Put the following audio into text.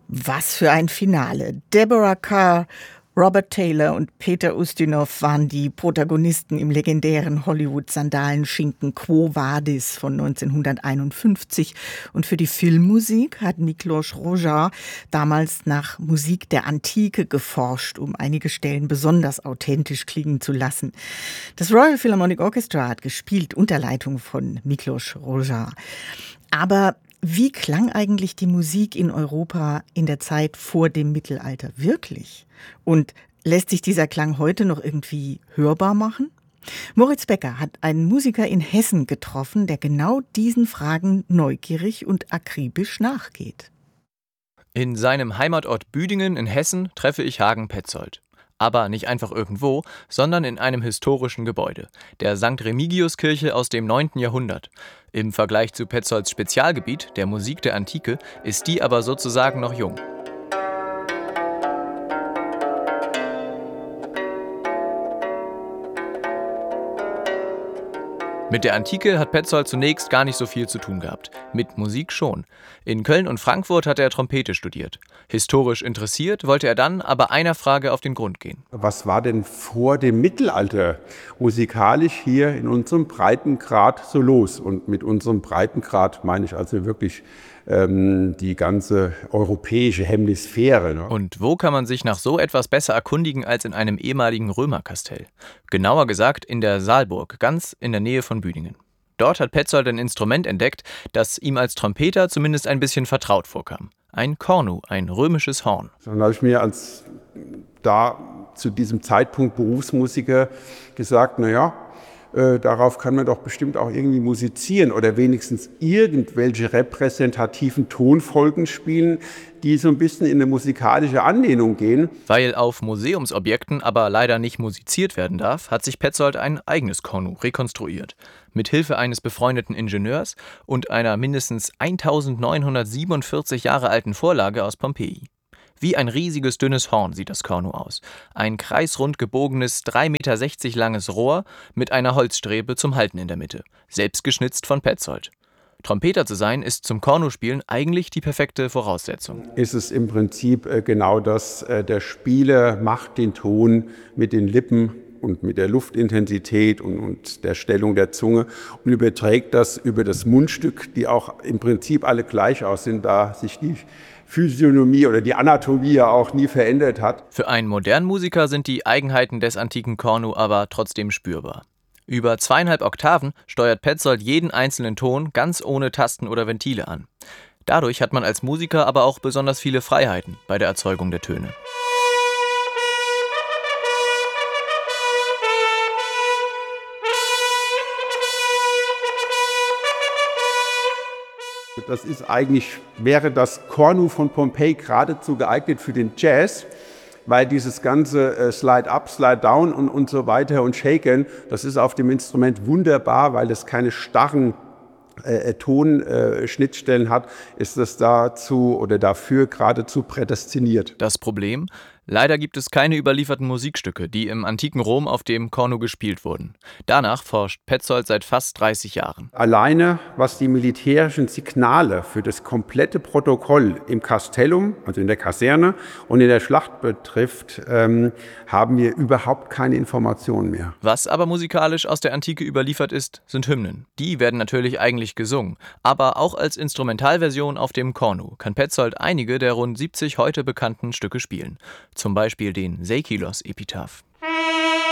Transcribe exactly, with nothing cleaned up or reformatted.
Was für ein Finale. Deborah Kerr, Robert Taylor und Peter Ustinov waren die Protagonisten im legendären Hollywood-Sandalen-Schinken Quo Vadis von neunzehnhunderteinundfünfzig. Und für die Filmmusik hat Miklos Rozsa damals nach Musik der Antike geforscht, um einige Stellen besonders authentisch klingen zu lassen. Das Royal Philharmonic Orchestra hat gespielt unter Leitung von Miklos Rozsa. Aber wie klang eigentlich die Musik in Europa in der Zeit vor dem Mittelalter wirklich? Und lässt sich dieser Klang heute noch irgendwie hörbar machen? Moritz Becker hat einen Musiker in Hessen getroffen, der genau diesen Fragen neugierig und akribisch nachgeht. In seinem Heimatort Büdingen in Hessen treffe ich Hagen Petzold. Aber nicht einfach irgendwo, sondern in einem historischen Gebäude, der Sankt Remigiuskirche aus dem neunten Jahrhundert. Im Vergleich zu Petzolds Spezialgebiet, der Musik der Antike, ist die aber sozusagen noch jung. Mit der Antike hat Petzold zunächst gar nicht so viel zu tun gehabt. Mit Musik schon. In Köln und Frankfurt hat er Trompete studiert. Historisch interessiert wollte er dann aber einer Frage auf den Grund gehen. Was war denn vor dem Mittelalter musikalisch hier in unserem Breitengrad so los? Und mit unserem Breitengrad meine ich also wirklich ähm, die ganze europäische Hemisphäre. Ne? Und wo kann man sich nach so etwas besser erkundigen als in einem ehemaligen Römerkastell? Genauer gesagt in der Saalburg, ganz in der Nähe von Büdingen. Dort hat Petzold ein Instrument entdeckt, das ihm als Trompeter zumindest ein bisschen vertraut vorkam. Ein Kornu, ein römisches Horn. Dann habe ich mir als da zu diesem Zeitpunkt Berufsmusiker gesagt, naja, äh, darauf kann man doch bestimmt auch irgendwie musizieren oder wenigstens irgendwelche repräsentativen Tonfolgen spielen, die so ein bisschen in eine musikalische Anlehnung gehen. Weil auf Museumsobjekten aber leider nicht musiziert werden darf, hat sich Petzold ein eigenes Kornu rekonstruiert. Mit Hilfe eines befreundeten Ingenieurs und einer mindestens eintausendneunhundertsiebenundvierzig Jahre alten Vorlage aus Pompeji. Wie ein riesiges, dünnes Horn sieht das Kornu aus. Ein kreisrund gebogenes, drei Meter sechzig langes Rohr mit einer Holzstrebe zum Halten in der Mitte. Selbst geschnitzt von Petzold. Trompeter zu sein, ist zum Kornuspielen eigentlich die perfekte Voraussetzung. Ist es im Prinzip genau das, der Spieler macht den Ton mit den Lippen und mit der Luftintensität und, und der Stellung der Zunge und überträgt das über das Mundstück, die auch im Prinzip alle gleich aussehen, da sich die Physiognomie oder die Anatomie ja auch nie verändert hat. Für einen modernen Musiker sind die Eigenheiten des antiken Kornu aber trotzdem spürbar. Über zweieinhalb Oktaven steuert Petzold jeden einzelnen Ton ganz ohne Tasten oder Ventile an. Dadurch hat man als Musiker aber auch besonders viele Freiheiten bei der Erzeugung der Töne. Das ist eigentlich, wäre das Kornu von Pompeji geradezu geeignet für den Jazz, weil dieses ganze äh, Slide-up, Slide-down und, und so weiter und Shaken, das ist auf dem Instrument wunderbar, weil es keine starren äh, Tonschnittstellen äh, hat, ist das dazu oder dafür geradezu prädestiniert. Das Problem? Leider gibt es keine überlieferten Musikstücke, die im antiken Rom auf dem Kornu gespielt wurden. Danach forscht Petzold seit fast dreißig Jahren. Alleine, was die militärischen Signale für das komplette Protokoll im Castellum, also in der Kaserne und in der Schlacht betrifft, ähm, haben wir überhaupt keine Informationen mehr. Was aber musikalisch aus der Antike überliefert ist, sind Hymnen. Die werden natürlich eigentlich gesungen, aber auch als Instrumentalversion auf dem Kornu kann Petzold einige der rund siebzig heute bekannten Stücke spielen. Zum Beispiel den Seikilos-Epitaph.